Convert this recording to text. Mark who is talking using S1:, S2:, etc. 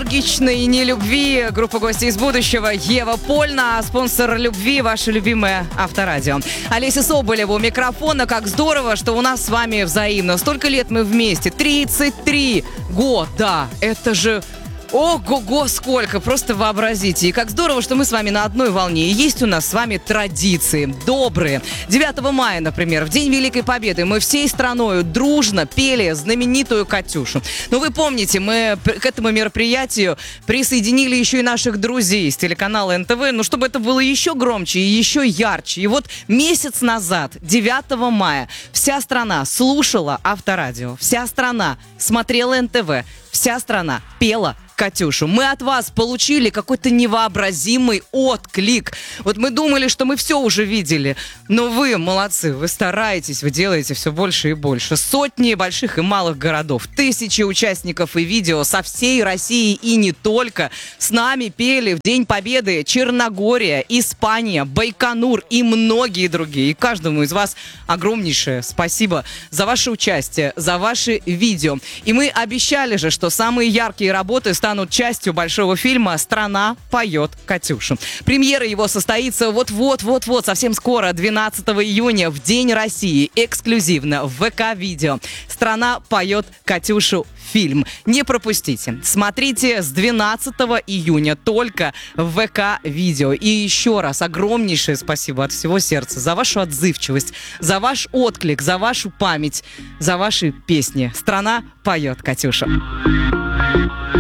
S1: ностальгичной нелюбви. Группа «Гости из будущего», Ева Польна, а спонсор любви — ваше любимое Авторадио. Олеся Соболева у микрофона. Как здорово, что у нас с вами взаимно. Столько лет мы вместе. 33 года. Это же... Ого-го, сколько! Просто вообразите. И как здорово, что мы с вами на одной волне. И есть у нас с вами традиции добрые. 9 мая, например, в День Великой Победы, мы всей страной дружно пели знаменитую «Катюшу». Но вы помните, мы к этому мероприятию присоединили еще и наших друзей с телеканала НТВ, ну, чтобы это было еще громче и еще ярче. И вот месяц назад, 9 мая, вся страна слушала Авторадио, вся страна смотрела НТВ, вся страна пела «Катюшу». Мы от вас получили какой-то невообразимый отклик. Вот мы думали, что мы все уже видели. Но вы молодцы, вы стараетесь, вы делаете все больше и больше. Сотни больших и малых городов, тысячи участников и видео со всей России и не только. С нами пели в День Победы Черногория, Испания, Байконур и многие другие. И каждому из вас огромнейшее спасибо за ваше участие, за ваши видео. И мы обещали же, что самые яркие работы станут частью большого фильма «Страна поет Катюшу». Премьера его состоится вот-вот, совсем скоро, 12 июня, в День России, эксклюзивно в ВК-видео. «Страна поет Катюшу» фильм. Не пропустите. Смотрите с 12 июня только в ВК-видео. И еще раз огромнейшее спасибо от всего сердца за вашу отзывчивость, за ваш отклик, за вашу память, за ваши песни. «Страна поет Катюшу».